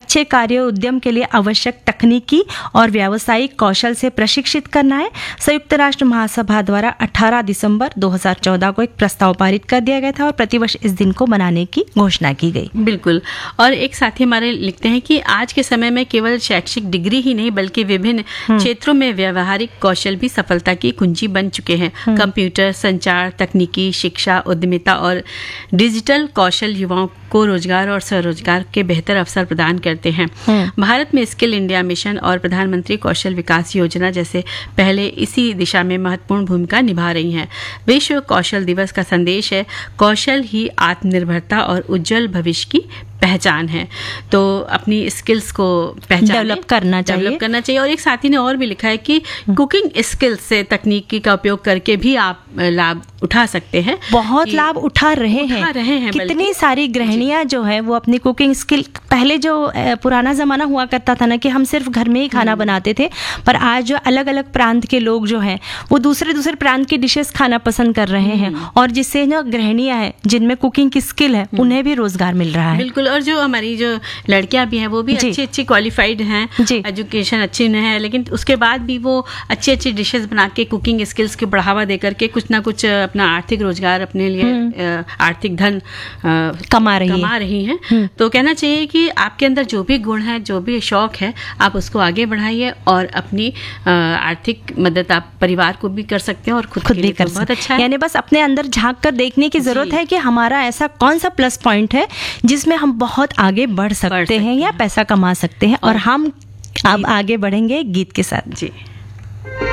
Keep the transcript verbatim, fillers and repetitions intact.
अच्छे कार्य उद्यम के लिए आवश्यक तकनीकी और व्यावसायिक कौशल से प्रशिक्षित करना है। संयुक्त राष्ट्र महासभा द्वारा अठारह दिसंबर दो हज़ार चौदह को एक प्रस्ताव पारित कर दिया गया था और प्रतिवर्ष इस दिन को मनाने की घोषणा की गई। बिल्कुल। और एक साथी हमारे लिखते हैं कि आज के समय में केवल शैक्षिक डिग्री ही नहीं बल्कि विभिन्न क्षेत्रों में व्यावहारिक कौशल भी सफलता की कुंजी बन चुके हैं। कंप्यूटर, संचार, तकनीकी, शिक्षा, उद्यमिता और डिजिटल कौशल युवाओं को रोजगार और स्वरोजगार के बेहतर अवसर प्रदान करते हैं। भारत में स्किल इंडिया मिशन और प्रधानमंत्री कौशल विकास योजना जैसे पहले इसी दिशा में महत्वपूर्ण भूमिका निभा रही हैं। विश्व कौशल दिवस का संदेश है, कौशल ही आत्मनिर्भरता और उज्जवल भविष्य की पहचान है। तो अपनी स्किल्स को पहचान डेवलप करना चाहिए डेवलप करना चाहिए। और एक साथी ने और भी लिखा है कि कुकिंग स्किल्स से तकनीकी का उपयोग करके भी आप लाभ उठा सकते हैं। बहुत लाभ उठा रहे उठा हैं, रहे हैं कितनी सारी गृहिणियां जो है वो अपनी कुकिंग स्किल, पहले जो पुराना जमाना हुआ करता था ना कि हम सिर्फ घर में ही खाना बनाते थे, पर आज जो अलग अलग प्रांत के लोग जो हैं वो दूसरे दूसरे प्रांत की डिशेस खाना पसंद कर रहे हैं और जिससे जो गृहिणियां हैं जिनमें कुकिंग की स्किल है उन्हें भी रोजगार मिल रहा है। बिल्कुल। और जो हमारी जो लड़कियां भी हैं वो भी अच्छी अच्छी क्वालिफाइड हैं, एजुकेशन अच्छी नहीं है, लेकिन उसके बाद भी वो अच्छी अच्छी डिशेस बना के कुकिंग स्किल्स को बढ़ावा दे करके कुछ ना कुछ अपना आर्थिक रोजगार अपने लिए आर्थिक धन कमा रही कमा रही हैं। तो कहना चाहिए कि आपके अंदर जो भी गुण है, जो भी शौक है, आप उसको आगे बढ़ाइए और अपनी आर्थिक मदद आप परिवार को भी कर सकते हैं और खुद, खुद भी कर बहुत अच्छा है। यानी बस अपने अंदर झांक कर देखने की जरूरत है कि हमारा ऐसा कौन सा प्लस पॉइंट है जिसमें हम बहुत आगे बढ़ सकते, बढ़ सकते हैं या पैसा कमा सकते हैं। और हम अब आगे बढ़ेंगे गीत के साथ। जी।